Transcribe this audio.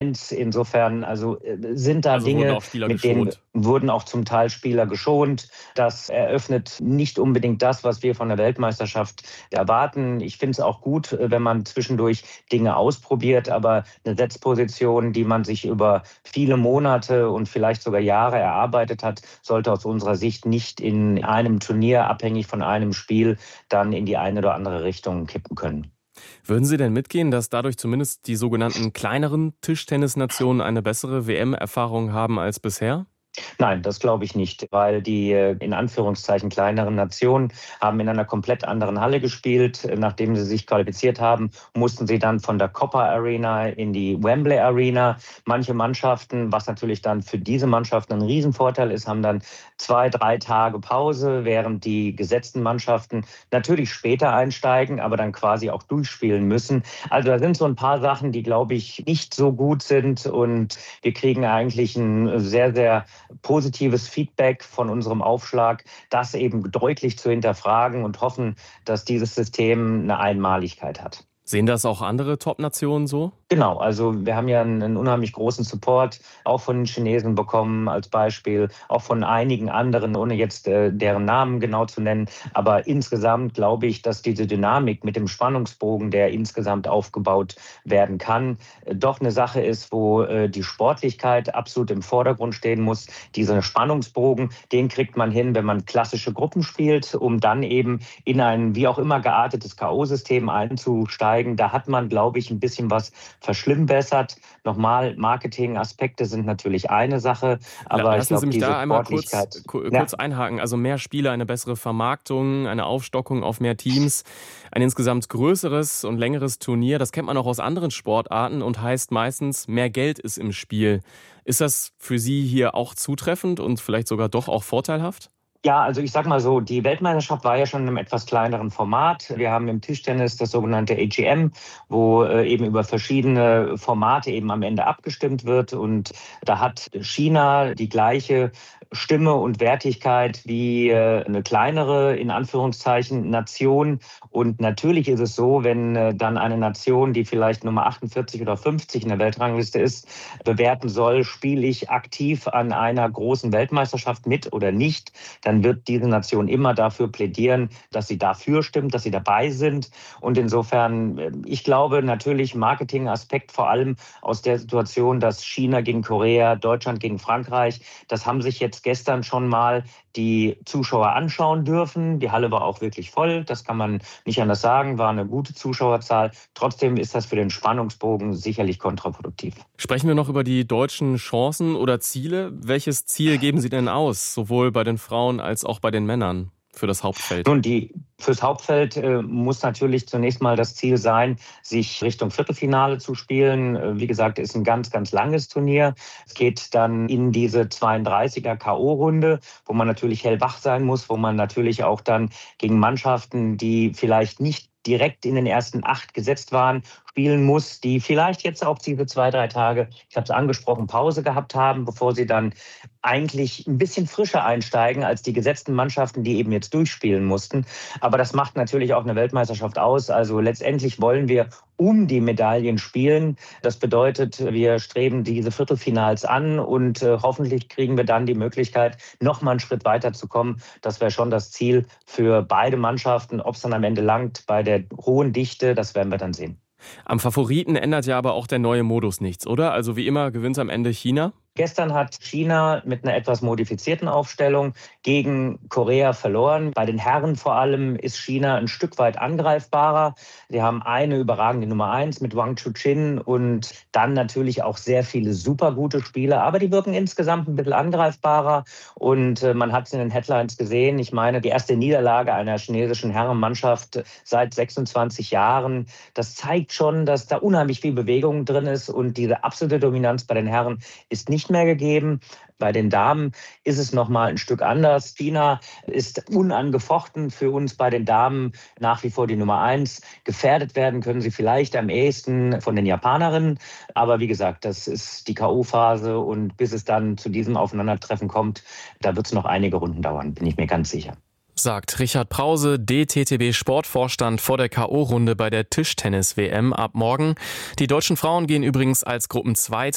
1. Insofern sind da Also wurden Dinge, auch Spieler mit denen geschont. wurden auch zum Teil Spieler geschont. Das eröffnet nicht unbedingt das, was wir von der Weltmeisterschaft erwarten. Ich finde es auch gut, wenn man zwischendurch Dinge ausprobiert, aber eine Setzposition, die man sich über viele Monate und vielleicht sogar Jahre erarbeitet hat, sollte aus unserer Sicht nicht in einem Turnier, abhängig von einem Spiel, dann in die eine oder andere Richtung kippen können. Würden Sie denn mitgehen, dass dadurch zumindest die sogenannten kleineren Tischtennisnationen eine bessere WM-Erfahrung haben als bisher? Nein, das glaube ich nicht, weil die in Anführungszeichen kleineren Nationen haben in einer komplett anderen Halle gespielt. Nachdem sie sich qualifiziert haben, mussten sie dann von der Copper Arena in die Wembley Arena. Manche Mannschaften, was natürlich dann für diese Mannschaften ein Riesenvorteil ist, haben dann 2, 3 Tage Pause, während die gesetzten Mannschaften natürlich später einsteigen, aber dann quasi auch durchspielen müssen. Also da sind so ein paar Sachen, die, glaube ich, nicht so gut sind, und wir kriegen eigentlich ein sehr, sehr positives Feedback von unserem Aufschlag, das eben deutlich zu hinterfragen, und hoffen, dass dieses System eine Einmaligkeit hat. Sehen das auch andere Top-Nationen so? Genau, also wir haben ja einen unheimlich großen Support auch von den Chinesen bekommen als Beispiel, auch von einigen anderen, ohne jetzt deren Namen genau zu nennen. Aber insgesamt glaube ich, dass diese Dynamik mit dem Spannungsbogen, der insgesamt aufgebaut werden kann, doch eine Sache ist, wo die Sportlichkeit absolut im Vordergrund stehen muss. Dieser Spannungsbogen, den kriegt man hin, wenn man klassische Gruppen spielt, um dann eben in ein wie auch immer geartetes K.O.-System einzusteigen. Da hat man, glaube ich, ein bisschen was verschlimmbessert. Nochmal, Marketing-Aspekte sind natürlich eine Sache, aber ich Lassen Sie glaube, mich diese da einmal Sportlichkeit. kurz einhaken. Also mehr Spieler, eine bessere Vermarktung, eine Aufstockung auf mehr Teams, ein insgesamt größeres und längeres Turnier. Das kennt man auch aus anderen Sportarten und heißt meistens, mehr Geld ist im Spiel. Ist das für Sie hier auch zutreffend und vielleicht sogar doch auch vorteilhaft? Ja, also ich sag mal so, die Weltmeisterschaft war ja schon in einem etwas kleineren Format. Wir haben im Tischtennis das sogenannte AGM, wo eben über verschiedene Formate eben am Ende abgestimmt wird. Und da hat China die gleiche Stimme und Wertigkeit wie eine kleinere, in Anführungszeichen, Nation. Und natürlich ist es so, wenn dann eine Nation, die vielleicht Nummer 48 oder 50 in der Weltrangliste ist, bewerten soll, spiele ich aktiv an einer großen Weltmeisterschaft mit oder nicht, dann wird diese Nation immer dafür plädieren, dass sie dafür stimmt, dass sie dabei sind. Und insofern, ich glaube natürlich Marketingaspekt, vor allem aus der Situation, dass China gegen Korea, Deutschland gegen Frankreich, das haben sich jetzt gestern schon mal die Zuschauer anschauen dürfen. Die Halle war auch wirklich voll, das kann man nicht anders sagen, war eine gute Zuschauerzahl. Trotzdem ist das für den Spannungsbogen sicherlich kontraproduktiv. Sprechen wir noch über die deutschen Chancen oder Ziele. Welches Ziel geben Sie denn aus, sowohl bei den Frauen als auch bei den Männern für das Hauptfeld? Nun, fürs Hauptfeld muss natürlich zunächst mal das Ziel sein, sich Richtung Viertelfinale zu spielen. Wie gesagt, ist ein ganz, ganz langes Turnier. Es geht dann in diese 32er K.O.-Runde, wo man natürlich hellwach sein muss, wo man natürlich auch dann gegen Mannschaften, die vielleicht nicht direkt in den ersten 8 gesetzt waren, spielen muss, die vielleicht jetzt auch diese 2, 3 Tage, ich habe es angesprochen, Pause gehabt haben, bevor sie dann eigentlich ein bisschen frischer einsteigen als die gesetzten Mannschaften, die eben jetzt durchspielen mussten. Aber das macht natürlich auch eine Weltmeisterschaft aus. Also letztendlich wollen wir um die Medaillen spielen. Das bedeutet, wir streben diese Viertelfinals an, und hoffentlich kriegen wir dann die Möglichkeit, noch mal einen Schritt weiter zu kommen. Das wäre schon das Ziel für beide Mannschaften. Ob es dann am Ende langt bei der hohen Dichte, das werden wir dann sehen. Am Favoriten ändert ja aber auch der neue Modus nichts, oder? Also wie immer gewinnt am Ende China? Gestern hat China mit einer etwas modifizierten Aufstellung gegen Korea verloren. Bei den Herren vor allem ist China ein Stück weit angreifbarer. Sie haben eine überragende Nummer 1 mit Wang Chuqin und dann natürlich auch sehr viele super gute Spieler. Aber die wirken insgesamt ein bisschen angreifbarer. Und man hat es in den Headlines gesehen. Ich meine, die erste Niederlage einer chinesischen Herrenmannschaft seit 26 Jahren. Das zeigt schon, dass da unheimlich viel Bewegung drin ist. Und diese absolute Dominanz bei den Herren ist nicht mehr gegeben. Bei den Damen ist es noch mal ein Stück anders. China ist unangefochten für uns bei den Damen nach wie vor die Nummer 1. Gefährdet werden können sie vielleicht am ehesten von den Japanerinnen. Aber wie gesagt, das ist die K.O.-Phase, und bis es dann zu diesem Aufeinandertreffen kommt, da wird es noch einige Runden dauern, bin ich mir ganz sicher. Sagt Richard Brause, DTTB-Sportvorstand vor der K.O.-Runde bei der Tischtennis-WM ab morgen. Die deutschen Frauen gehen übrigens als Gruppenzweite